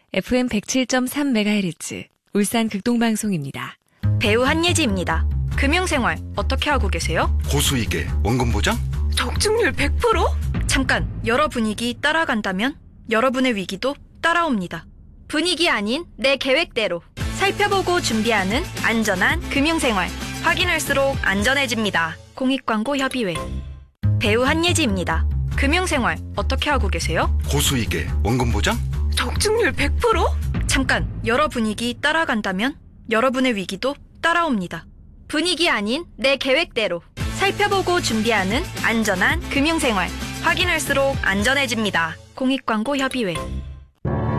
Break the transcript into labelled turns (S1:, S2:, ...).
S1: FM 107.3MHz 울산 극동방송입니다.
S2: 배우 한예지입니다. 금융생활 어떻게 하고 계세요?
S3: 고수익에 원금 보장?
S2: 적중률 100%? 잠깐, 여러 분위기 따라간다면 여러분의 위기도 따라옵니다. 분위기 아닌 내 계획대로 살펴보고 준비하는 안전한 금융생활. 확인할수록 안전해집니다. 공익광고협의회. 배우 한예지입니다. 금융생활 어떻게 하고 계세요?
S3: 고수익에 원금 보장?
S2: 적중률 100%? 잠깐, 여러 분위기 따라간다면 여러분의 위기도 따라옵니다. 분위기 아닌 내 계획대로 살펴보고 준비하는 안전한 금융생활. 확인할수록 안전해집니다. 공익광고협의회.